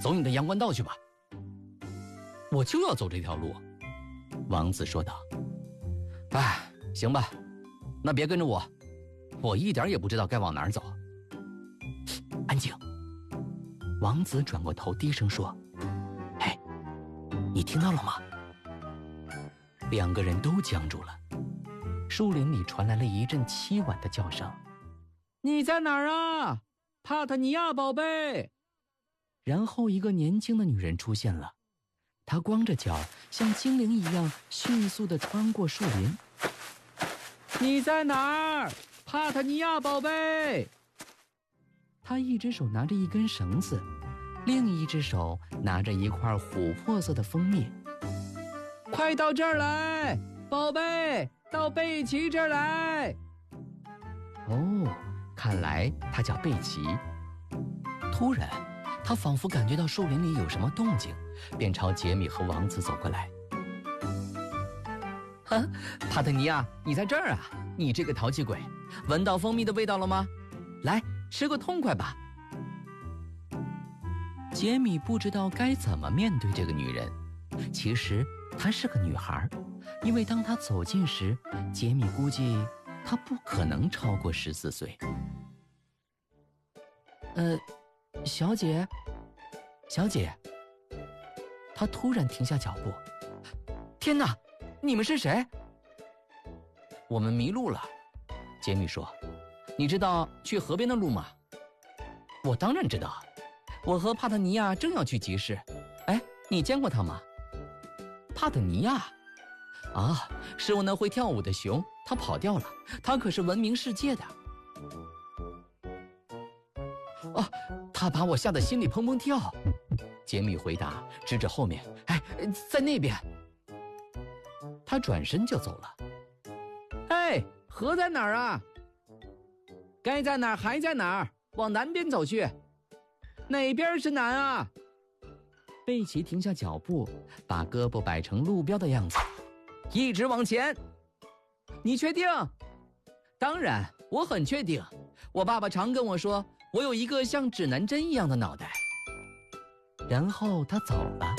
走你的阳关道去吧。我就要走这条路，王子说道。哎，行吧，那别跟着我，我一点也不知道该往哪儿走。安静。王子转过头低声说，嘿，你听到了吗？两个人都僵住了。树林里传来了一阵凄婉的叫声。你在哪儿啊，帕特尼亚宝贝？然后一个年轻的女人出现了，她光着脚，像精灵一样迅速地穿过树林。你在哪儿，帕特尼亚宝贝？她一只手拿着一根绳子，另一只手拿着一块琥珀色的蜂蜜。快到这儿来，宝贝，到贝奇这儿来。哦，看来他叫贝奇。突然，他仿佛感觉到树林里有什么动静，便朝杰米和王子走过来。哈，帕特尼亚，你在这儿啊？你这个淘气鬼，闻到蜂蜜的味道了吗？来，吃个痛快吧。杰米不知道该怎么面对这个女人。其实她是个女孩，因为当她走近时，杰米估计她不可能超过14岁。小姐，她突然停下脚步。天哪，你们是谁？我们迷路了，杰米说。你知道去河边的路吗？我当然知道，我和帕特尼亚正要去集市。哎，你见过他吗？帕特尼亚？啊，是我那会跳舞的熊，他跑掉了，他可是闻名世界的。哦，他把我吓得心里砰砰跳。杰米回答，指着后面，哎，在那边。他转身就走了。哎，河在哪儿啊？该在哪儿还在哪儿，往南边走去。哪边是南啊？贝奇停下脚步，把胳膊摆成路标的样子，一直往前。你确定？当然，我很确定。我爸爸常跟我说，我有一个像指南针一样的脑袋。然后他走了。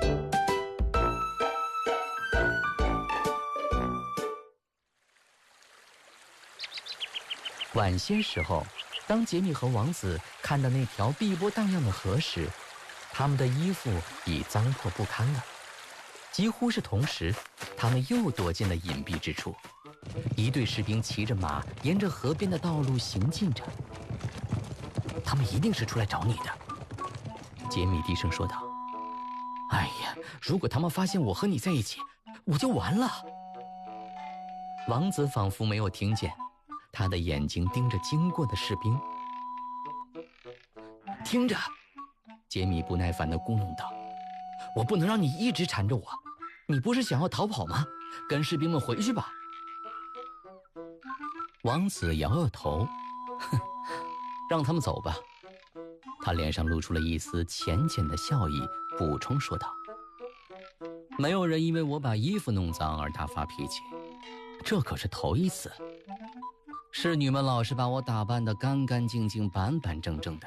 晚些时候，当杰米和王子看到那条碧波荡漾的河时，他们的衣服已脏破不堪了。几乎是同时，他们又躲进了隐蔽之处。一队士兵骑着马，沿着河边的道路行进着。他们一定是出来找你的，杰米低声说道。哎呀，如果他们发现我和你在一起，我就完了。王子仿佛没有听见，他的眼睛盯着经过的士兵。听着，杰米不耐烦地咕哝道，我不能让你一直缠着我，你不是想要逃跑吗？跟士兵们回去吧。王子摇摇头，哼，让他们走吧。他脸上露出了一丝浅浅的笑意，补充说道，没有人因为我把衣服弄脏而大发脾气，这可是头一次。侍女们老是把我打扮得干干净净、板板正正的。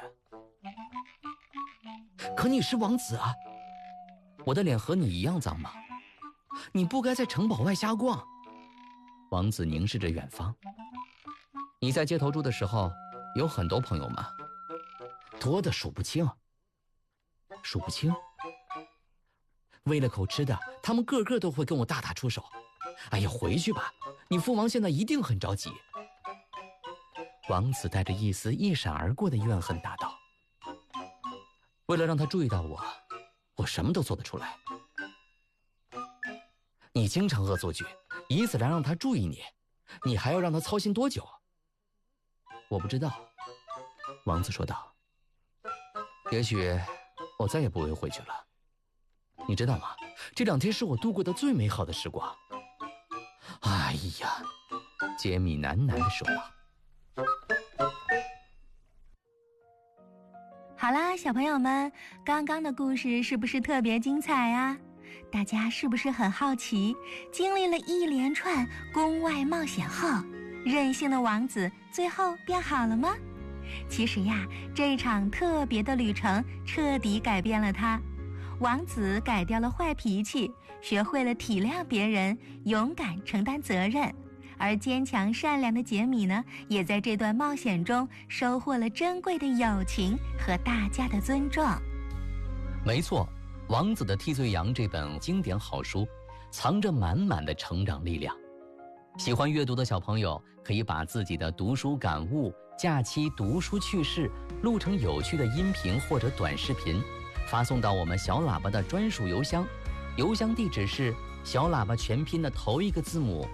可你是王子啊，我的脸和你一样脏吗？你不该在城堡外瞎逛。王子凝视着远方。你在街头住的时候有很多朋友吗？多得数不清。数不清？为了口吃的，他们个个都会跟我大打出手。哎呀，回去吧，你父王现在一定很着急。王子带着一丝一闪而过的怨恨答道，为了让他注意到我，我什么都做得出来。你经常恶作剧，以此来让他注意你，你还要让他操心多久？我不知道，王子说道。也许我再也不会回去了。你知道吗？这2天是我度过的最美好的时光。哎呀，杰米喃喃地说道。 好啦，小朋友们，刚刚的故事是不是特别精彩啊？大家是不是很好奇，经历了一连串宫外冒险后，任性的王子最后变好了吗？ 其实呀，这场特别的旅程彻底改变了他。王子改掉了坏脾气，学会了体谅别人，勇敢承担责任。而坚强善良的杰米呢，也在这段冒险中收获了珍贵的友情和大家的尊重。 没错，《王子的替罪羊》这本经典好书，藏着满满的成长力量。喜欢阅读的小朋友可以把自己的读书感悟、假期读书趣事录成有趣的音频或者短视频，发送到我们小喇叭的专属邮箱，邮箱地址是小喇叭全拼的头一个字母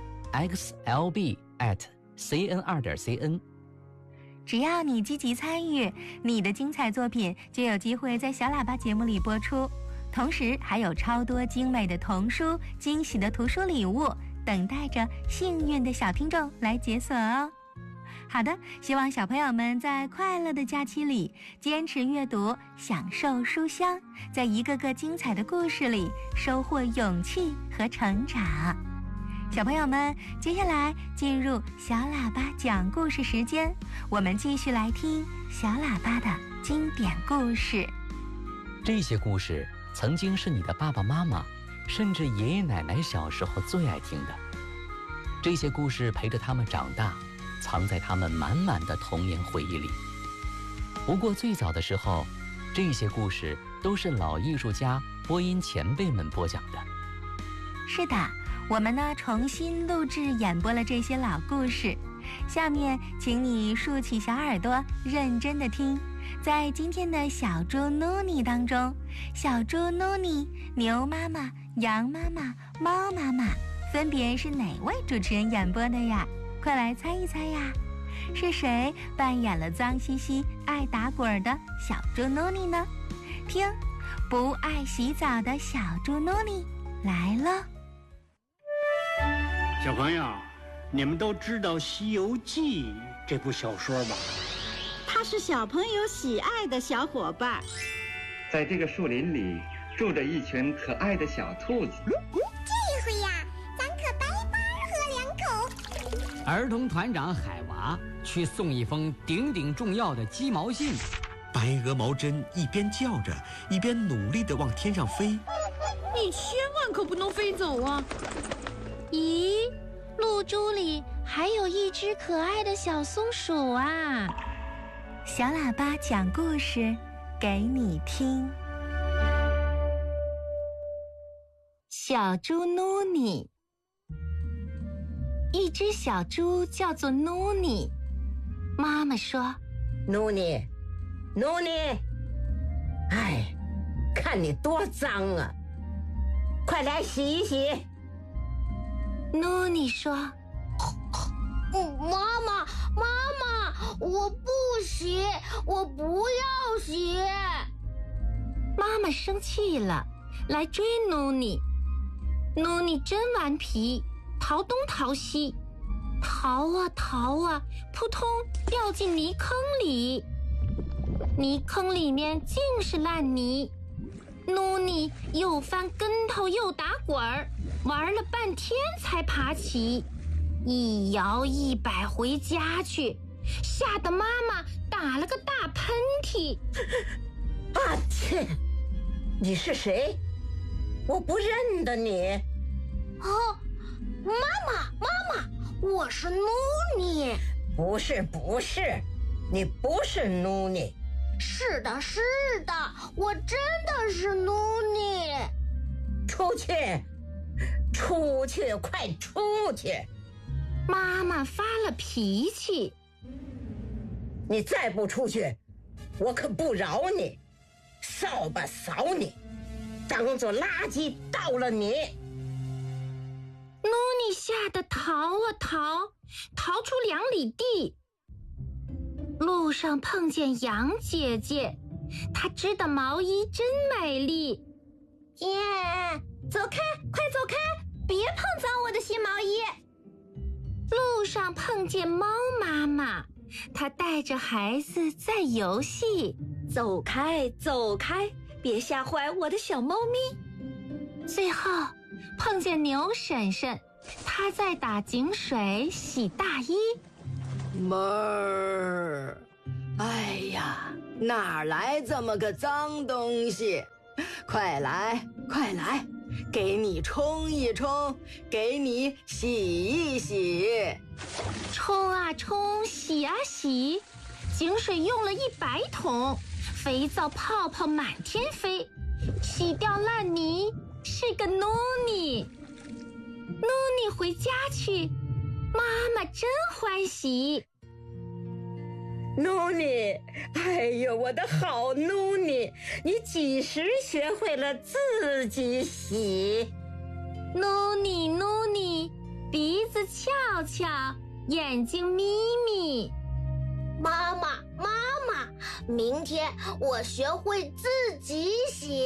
xlb@cn2.cn。 只要你积极参与，你的精彩作品就有机会在小喇叭节目里播出，同时还有超多精美的童书、惊喜的图书礼物等待着幸运的小听众来解锁哦。好的，希望小朋友们在快乐的假期里坚持阅读，享受书香，在一个个精彩的故事里收获勇气和成长。小朋友们，接下来进入小喇叭讲故事时间，我们继续来听小喇叭的经典故事。 这些故事曾经是你的爸爸妈妈甚至爷爷奶奶小时候最爱听的，这些故事陪着他们长大，藏在他们满满的童年回忆里。不过最早的时候，这些故事都是老艺术家、播音前辈们播讲的。 是的，我们呢重新录制演播了这些老故事。下面请你竖起小耳朵，认真的听。在今天的小猪努尼当中，小猪努尼、牛妈妈、羊妈妈、猫妈妈分别是哪位主持人演播的呀？快来猜一猜呀！是谁扮演了脏兮兮、爱打滚的小猪努尼呢？听，不爱洗澡的小猪努尼来了。 小朋友，你们都知道《西游记》这部小说吧？ 它是小朋友喜爱的小伙伴。 在这个树林里住着一群可爱的小兔子。 这回呀，咱可白白喝两口。 儿童团长海娃去送一封顶顶重要的鸡毛信。 白鹅毛针一边叫着，一边努力地往天上飞。 你千万可不能飞走啊！ 咦，露珠里还有一只可爱的小松鼠啊！ 小喇叭讲故事给你听。 小猪努尼。一只小猪叫做努尼，妈妈说：“ 努尼，努尼，哎，看你多脏啊，快来洗一洗。” 努尼说：“ 妈妈，我不洗，我不要洗。” 妈妈生气了，来追努尼。努尼真顽皮，逃东逃西，逃啊逃啊，扑通掉进泥坑里。泥坑里面尽是烂泥，努尼又翻跟头又打滚儿，玩了半天才爬起，一摇一摆回家去，吓得妈妈打了个大喷嚏。 啊切！你是谁？我不认得你。 哦，妈妈，我是努尼。 不是，你不是努尼。 是的，我真的是努尼。 出去，快出去！ 妈妈发了脾气。 你再不出去，我可不饶你！扫把扫你，当做垃圾倒了你！ 努尼吓得逃啊逃出2里地。路上碰见羊姐姐，她织的毛衣真美丽。 耶，走开，快走开，别碰脏我的新毛衣。 路上碰见猫妈妈，她带着孩子在游戏。 走开，别吓坏我的小猫咪。 最后碰见牛婶婶，她在打井水洗大衣。 哞儿， 哎呀，哪来这么个脏东西？快来，快来，给你冲一冲，给你洗一洗。 冲啊冲，洗啊洗，井水用了100桶，肥皂泡泡满天飞，洗掉烂泥是个努尼。努尼回家去，妈妈真欢喜。 努尼，哎呦，我的好努尼，你几时学会了自己洗？ 努尼努尼，鼻子翘翘，眼睛眯眯。 妈妈，妈妈，明天我学会自己洗。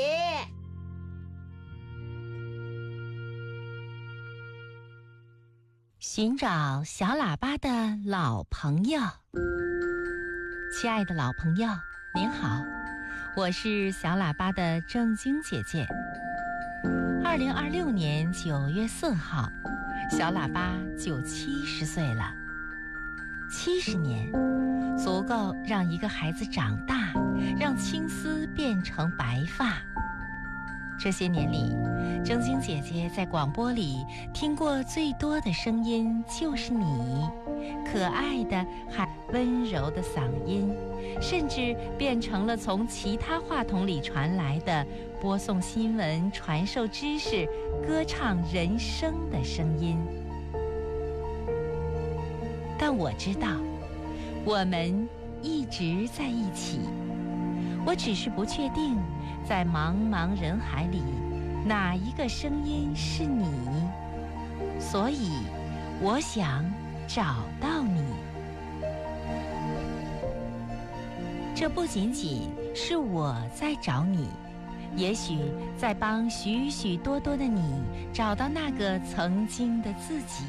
寻找小喇叭的老朋友。亲爱的老朋友，您好，我是小喇叭的正晶姐姐。2026年9月4号，小喇叭就70岁了。70年，足够让一个孩子长大，让青丝变成白发。这些年里，正晶姐姐在广播里听过最多的声音就是你，可爱的还温柔的嗓音，甚至变成了从其他话筒里传来的播送新闻、传授知识、歌唱人生的声音。但我知道，我们一直在一起，我只是不确定在茫茫人海里，哪一个声音是你？所以，我想找到你。这不仅仅是我在找你，也许在帮许许多多的你找到那个曾经的自己。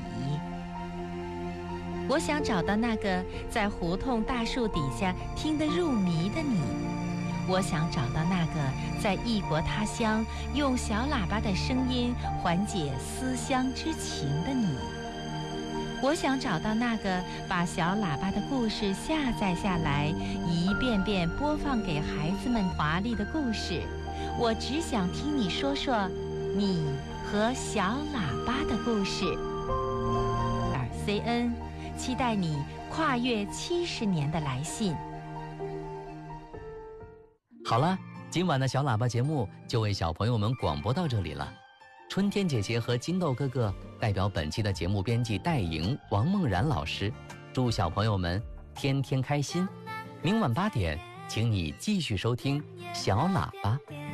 我想找到那个在胡同大树底下听得入迷的你。我想找到那个在异国他乡用小喇叭的声音缓解思乡之情的你。我想找到那个把小喇叭的故事下载下来，一遍遍播放给孩子们华丽的故事。我只想听你说说你和小喇叭的故事。CN， 期待你跨越70年的来信。 好了，今晚的小喇叭节目就为小朋友们广播到这里了。春天姐姐和金豆哥哥代表本期的节目编辑戴莹、王梦然老师，祝小朋友们天天开心。明晚8点，请你继续收听小喇叭。